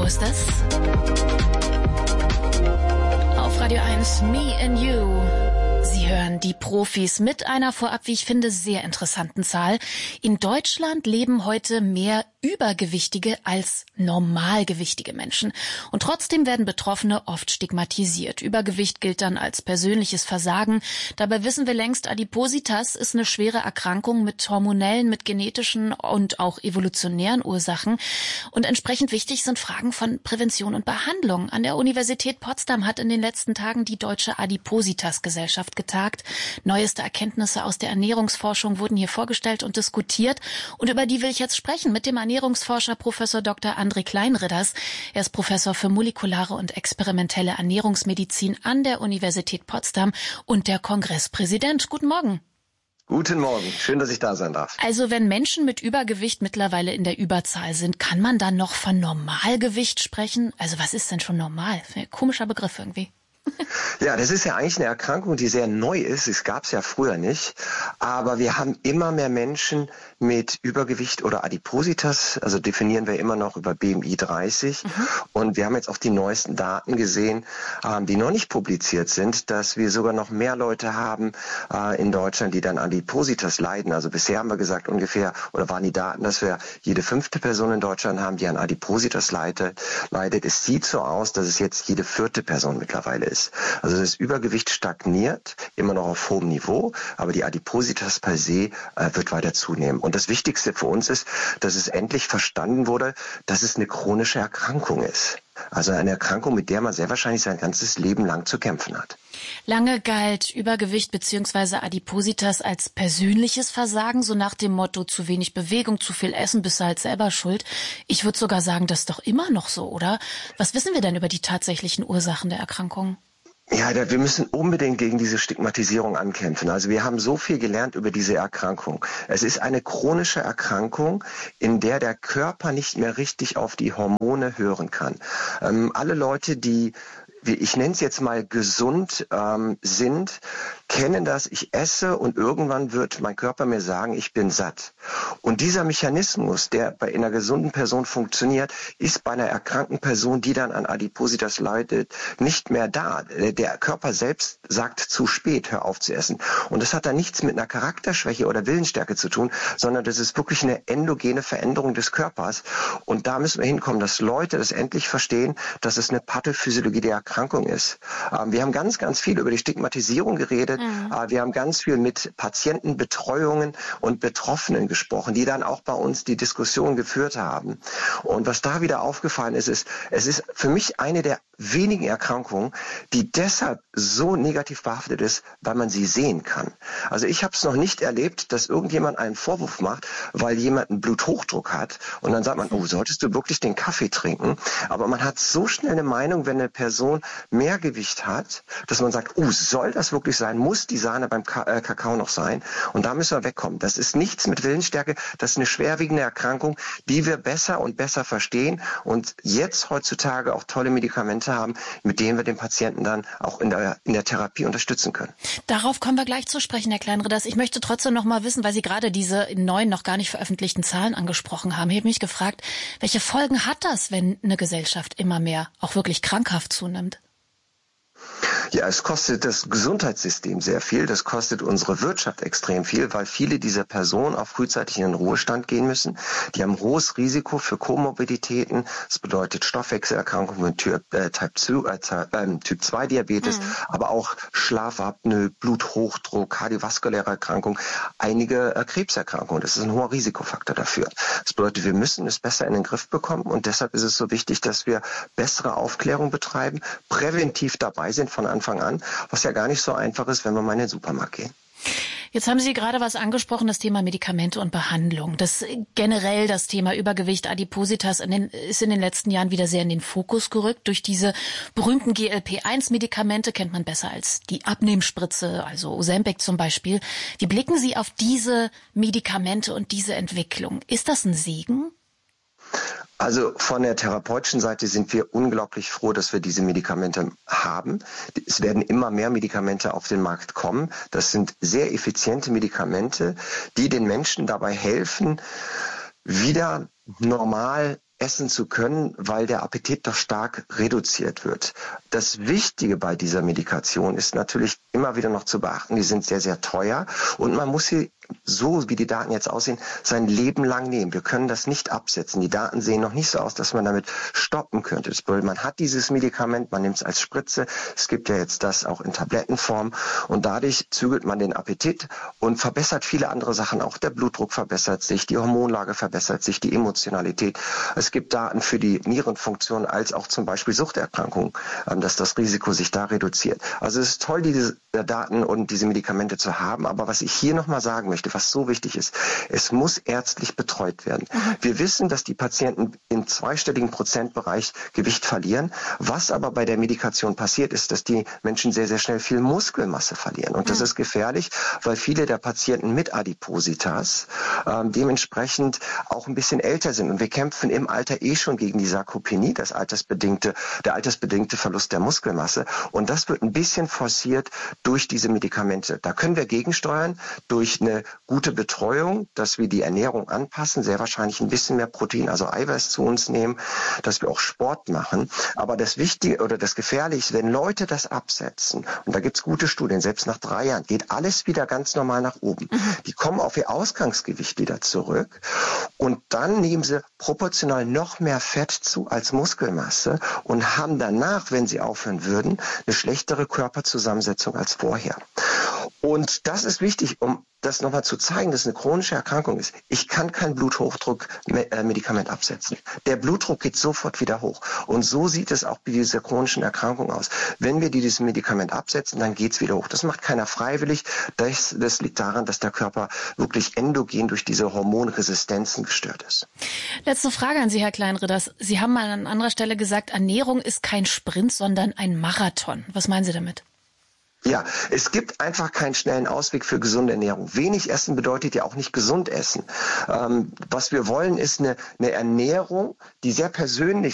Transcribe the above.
ist das? Auf Radio 1, Me and You. Sie hören die Profis mit einer vorab, wie ich finde, sehr interessanten Zahl. In Deutschland leben heute mehr übergewichtige als normalgewichtige Menschen. Und trotzdem werden Betroffene oft stigmatisiert. Übergewicht gilt dann als persönliches Versagen. Dabei wissen wir längst, Adipositas ist eine schwere Erkrankung mit hormonellen, mit genetischen und auch evolutionären Ursachen. Und entsprechend wichtig sind Fragen von Prävention und Behandlung. An der Universität Potsdam hat in den letzten Tagen die Deutsche Adipositas-Gesellschaft getagt. Neueste Erkenntnisse aus der Ernährungsforschung wurden hier vorgestellt und diskutiert. Und über die will ich jetzt sprechen mit dem Ernährungsforscher Professor Dr. André Kleinridders. Er ist Professor für molekulare und experimentelle Ernährungsmedizin an der Universität Potsdam und der Kongresspräsident. Guten Morgen. Guten Morgen, schön, dass ich da sein darf. Also wenn Menschen mit Übergewicht mittlerweile in der Überzahl sind, kann man dann noch von Normalgewicht sprechen? Also was ist denn schon normal? Komischer Begriff irgendwie. Ja, das ist ja eigentlich eine Erkrankung, die sehr neu ist. Es gab es ja früher nicht. Aber wir haben immer mehr Menschen mit Übergewicht oder Adipositas. Also definieren wir immer noch über BMI 30. Und wir haben jetzt auch die neuesten Daten gesehen, die noch nicht publiziert sind, dass wir sogar noch mehr Leute haben in Deutschland, die dann Adipositas leiden. Also bisher haben wir gesagt ungefähr, oder waren die Daten, dass wir jede 5. Person in Deutschland haben, die an Adipositas leidet. Es sieht so aus, dass es jetzt jede 4. Person mittlerweile ist. Also das Übergewicht stagniert, immer noch auf hohem Niveau, aber die Adipositas per se wird weiter zunehmen. Und das Wichtigste für uns ist, dass es endlich verstanden wurde, dass es eine chronische Erkrankung ist. Also eine Erkrankung, mit der man sehr wahrscheinlich sein ganzes Leben lang zu kämpfen hat. Lange galt Übergewicht bzw. Adipositas als persönliches Versagen, so nach dem Motto, zu wenig Bewegung, zu viel Essen, bist du halt selber schuld. Ich würde sogar sagen, das ist doch immer noch so, oder? Was wissen wir denn über die tatsächlichen Ursachen der Erkrankung? Ja, wir müssen unbedingt gegen diese Stigmatisierung ankämpfen. Also wir haben so viel gelernt über diese Erkrankung. Es ist eine chronische Erkrankung, in der der Körper nicht mehr richtig auf die Hormone hören kann. Alle Leute, die, ich nenne es jetzt mal gesund sind, kennen das, ich esse und irgendwann wird mein Körper mir sagen, ich bin satt. Und dieser Mechanismus, der bei einer gesunden Person funktioniert, ist bei einer erkrankten Person, die dann an Adipositas leidet, nicht mehr da. Der Körper selbst sagt zu spät, hör auf zu essen. Und das hat dann nichts mit einer Charakterschwäche oder Willensstärke zu tun, sondern das ist wirklich eine endogene Veränderung des Körpers. Und da müssen wir hinkommen, dass Leute das endlich verstehen, dass es eine Pathophysiologie der Erkrankung ist. Wir haben ganz, ganz viel über die Stigmatisierung geredet. Wir haben ganz viel mit Patientenbetreuungen und Betroffenen gesprochen, die dann auch bei uns die Diskussion geführt haben. Und was da wieder aufgefallen ist, es ist für mich eine der wenigen Erkrankungen, die deshalb so negativ behaftet ist, weil man sie sehen kann. Also ich habe es noch nicht erlebt, dass irgendjemand einen Vorwurf macht, weil jemand einen Bluthochdruck hat und dann sagt man, oh, solltest du wirklich den Kaffee trinken? Aber man hat so schnell eine Meinung, wenn eine Person mehr Gewicht hat, dass man sagt, oh, soll das wirklich sein? Muss die Sahne beim Kakao noch sein? Und da müssen wir wegkommen. Das ist nichts mit Willensstärke, das ist eine schwerwiegende Erkrankung, die wir besser und besser verstehen und jetzt heutzutage auch tolle Medikamente haben, mit denen wir den Patienten dann auch in der Therapie unterstützen können. Darauf kommen wir gleich zu sprechen, Herr Kleinridders. Ich möchte trotzdem noch mal wissen, weil Sie gerade diese neuen, noch gar nicht veröffentlichten Zahlen angesprochen haben. Ich habe mich gefragt, welche Folgen hat das, wenn eine Gesellschaft immer mehr auch wirklich krankhaft zunimmt? Ja, es kostet das Gesundheitssystem sehr viel, das kostet unsere Wirtschaft extrem viel, weil viele dieser Personen auch frühzeitig in den Ruhestand gehen müssen. Die haben hohes Risiko für Komorbiditäten, das bedeutet Stoffwechselerkrankungen, Typ 2 Diabetes, aber auch Schlafapnoe, Bluthochdruck, kardiovaskuläre Erkrankungen, einige Krebserkrankungen. Das ist ein hoher Risikofaktor dafür. Das bedeutet, wir müssen es besser in den Griff bekommen und deshalb ist es so wichtig, dass wir bessere Aufklärung betreiben, präventiv dabei sind von Anfang an, was ja gar nicht so einfach ist, wenn wir mal in den Supermarkt gehen. Jetzt haben Sie gerade was angesprochen, das Thema Medikamente und Behandlung. Das generell das Thema Übergewicht, Adipositas ist in den letzten Jahren wieder sehr in den Fokus gerückt. Durch diese berühmten GLP-1-Medikamente kennt man besser als die Abnehmspritze, also Ozempic zum Beispiel. Wie blicken Sie auf diese Medikamente und diese Entwicklung? Ist das ein Segen? Also von der therapeutischen Seite sind wir unglaublich froh, dass wir diese Medikamente haben. Es werden immer mehr Medikamente auf den Markt kommen. Das sind sehr effiziente Medikamente, die den Menschen dabei helfen, wieder normal essen zu können, weil der Appetit doch stark reduziert wird. Das Wichtige bei dieser Medikation ist natürlich immer wieder noch zu beachten, die sind sehr, sehr teuer und man muss sie, so wie die Daten jetzt aussehen, sein Leben lang nehmen. Wir können das nicht absetzen. Die Daten sehen noch nicht so aus, dass man damit stoppen könnte. Man hat dieses Medikament, man nimmt es als Spritze. Es gibt ja jetzt das auch in Tablettenform und dadurch zügelt man den Appetit und verbessert viele andere Sachen auch. Der Blutdruck verbessert sich, die Hormonlage verbessert sich, die Emotionalität. Es gibt Daten für die Nierenfunktion als auch zum Beispiel Suchterkrankungen, dass das Risiko sich da reduziert. Also es ist toll, diese Daten und diese Medikamente zu haben, aber was ich hier nochmal sagen möchte, was so wichtig ist, es muss ärztlich betreut werden. Wir wissen, dass die Patienten im zweistelligen Prozentbereich Gewicht verlieren. Was aber bei der Medikation passiert, ist, dass die Menschen sehr, sehr schnell viel Muskelmasse verlieren. Und das ist gefährlich, weil viele der Patienten mit Adipositas dementsprechend auch ein bisschen älter sind. Und wir kämpfen im Alter schon gegen die Sarkopenie, der altersbedingte Verlust der Muskelmasse. Und das wird ein bisschen forciert durch diese Medikamente. Da können wir gegensteuern durch eine gute Betreuung, dass wir die Ernährung anpassen, sehr wahrscheinlich ein bisschen mehr Protein, also Eiweiß zu uns nehmen, dass wir auch Sport machen. Aber das Wichtige oder das Gefährliche ist, wenn Leute das absetzen, und da gibt es gute Studien, selbst nach 3 Jahren, geht alles wieder ganz normal nach oben. Die kommen auf ihr Ausgangsgewicht wieder zurück und dann nehmen sie proportional noch mehr Fett zu als Muskelmasse und haben danach, wenn sie aufhören würden, eine schlechtere Körperzusammensetzung als vorher. Und das ist wichtig, um das nochmal zu zeigen, dass es eine chronische Erkrankung ist. Ich kann kein Bluthochdruckmedikament absetzen. Der Blutdruck geht sofort wieder hoch. Und so sieht es auch bei dieser chronischen Erkrankung aus. Wenn wir dieses Medikament absetzen, dann geht es wieder hoch. Das macht keiner freiwillig. Das liegt daran, dass der Körper wirklich endogen durch diese Hormonresistenzen gestört ist. Letzte Frage an Sie, Herr Kleinridders. Sie haben mal an anderer Stelle gesagt, Ernährung ist kein Sprint, sondern ein Marathon. Was meinen Sie damit? Ja, es gibt einfach keinen schnellen Ausweg für gesunde Ernährung. Wenig essen bedeutet ja auch nicht gesund essen. Was wir wollen, ist eine Ernährung, die sehr persönlich